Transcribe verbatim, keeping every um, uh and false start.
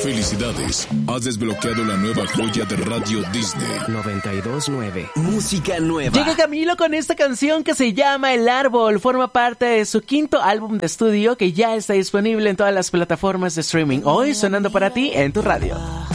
Felicidades, has desbloqueado la nueva joya de Radio Disney. noventa y dos nueve. Música nueva. Llega Camilo con esta canción que se llama El Árbol. Forma parte de su quinto álbum de estudio que ya está disponible en todas las plataformas de streaming. Hoy sonando para ti en tu radio.